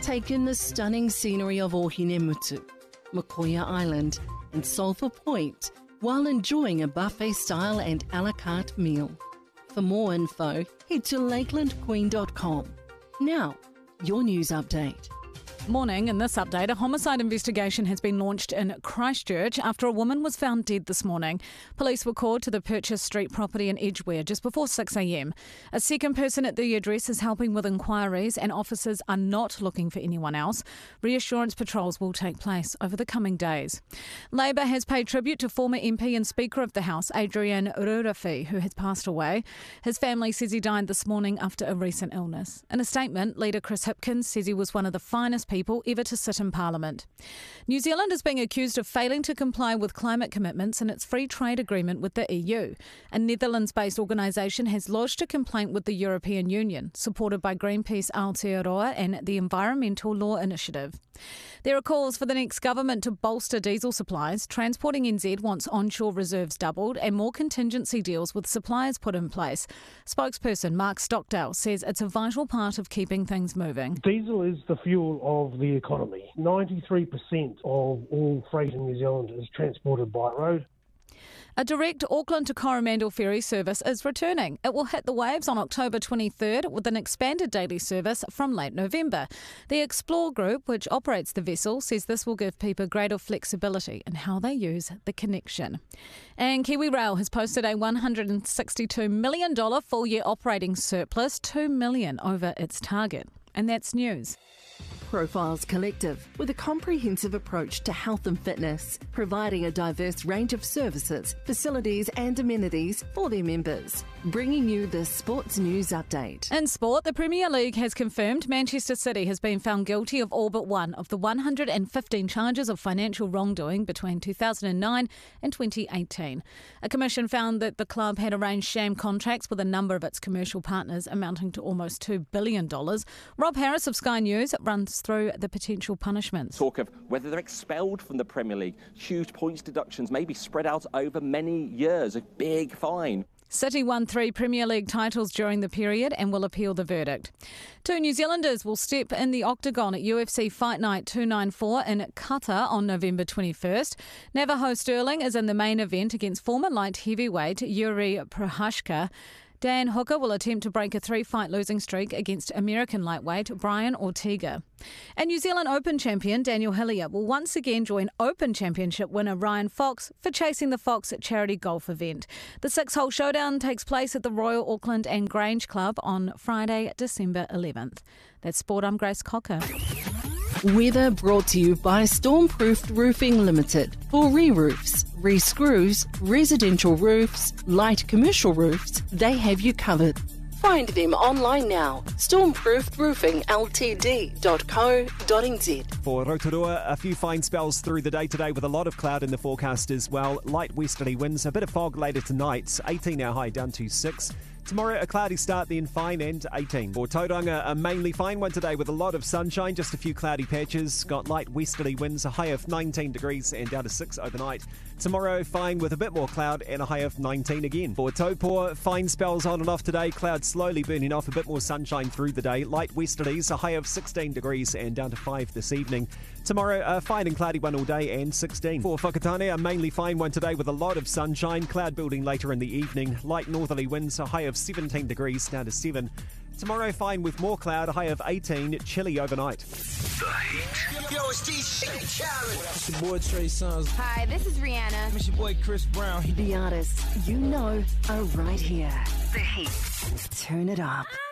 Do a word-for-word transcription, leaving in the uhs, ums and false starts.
Take in the stunning scenery of Ohinemutu, Makoia Island and Sulphur Point while enjoying a buffet-style and a la carte meal. For more info, head to lakeland queen dot com. Now, your news update. Morning. In this update, a homicide investigation has been launched in Christchurch after a woman was found dead this morning. Police were called to the Purchase Street property in Edgware just before six a m. A second person at the address is helping with inquiries and officers are not looking for anyone else. Reassurance patrols will take place over the coming days. Labour has paid tribute to former M P and Speaker of the House, Adrian Rurawhi, who has passed away. His family says he died this morning after a recent illness. In a statement, leader Chris Hipkins says he was one of the finest people ever to sit in Parliament. New Zealand is being accused of failing to comply with climate commitments in its free trade agreement with the E U. A Netherlands-based organisation has lodged a complaint with the European Union, supported by Greenpeace Aotearoa and the Environmental Law Initiative. There are calls for the next government to bolster diesel supplies. Transporting N Z wants onshore reserves doubled and more contingency deals with suppliers put in place. Spokesperson Mark Stockdale says it's a vital part of keeping things moving. Diesel is the fuel of the economy. ninety-three percent of all freight in New Zealand is transported by road. A direct Auckland to Coromandel ferry service is returning. It will hit the waves on October twenty-third with an expanded daily service from late November. The Explore Group, which operates the vessel, says this will give people greater flexibility in how they use the connection. And Kiwi Rail has posted a one hundred sixty-two million dollars full-year operating surplus, two million dollars over its target. And that's news. Profiles Collective, with a comprehensive approach to health and fitness, providing a diverse range of services, facilities and amenities for their members. Bringing you the Sports News Update. In sport, the Premier League has confirmed Manchester City has been found guilty of all but one of the one hundred fifteen charges of financial wrongdoing between two thousand nine and twenty eighteen. A commission found that the club had arranged sham contracts with a number of its commercial partners amounting to almost two billion dollars. Rob Harris of Sky News runs through the potential punishments. Talk of whether they're expelled from the Premier League, huge points deductions, maybe spread out over many years, a big fine. City won three Premier League titles during the period and will appeal the verdict. Two New Zealanders will step in the octagon at U F C Fight Night two ninety-four in Qatar on November twenty-first. Navajo Sterling is in the main event against former light heavyweight Yuri Prohashka. Dan Hooker will attempt to break a three-fight losing streak against American lightweight Brian Ortega. And New Zealand Open champion Daniel Hillier will once again join Open Championship winner Ryan Fox for Chasing the Fox at charity golf event. The six-hole showdown takes place at the Royal Auckland and Grange Club on Friday, December eleventh. That's Sport, I'm Grace Cocker. Weather brought to you by Stormproofed Roofing Limited. For re-roofs, re-screws, residential roofs, light commercial roofs, they have you covered. Find them online now. stormproofed roofing l t d dot co dot n z. For Rotorua, a few fine spells through the day today with a lot of cloud in the forecast as well. Light westerly winds, a bit of fog later tonight. eighteen our high down to six. Tomorrow, a cloudy start, then fine and eighteen. For Tauranga, a mainly fine one today with a lot of sunshine, just a few cloudy patches. Got light westerly winds, a high of nineteen degrees and down to six overnight. Tomorrow, fine with a bit more cloud and a high of nineteen again. For Taupo, fine spells on and off today. Clouds slowly burning off, a bit more sunshine through the day. Light westerlies, a high of sixteen degrees and down to five this evening. Tomorrow, a fine and cloudy one all day and sixteen. For Whakatane, a mainly fine one today with a lot of sunshine. Cloud building later in the evening. Light northerly winds, a high of seventeen degrees down to seven. Tomorrow, fine with more cloud, a high of eighteen, chilly overnight. The Heat. Yo, it's D C Khaled. It's your boy Trey Songz. Hi, this is Rihanna. It's your boy Chris Brown. The artists you know are right here. The Heat. Turn it up.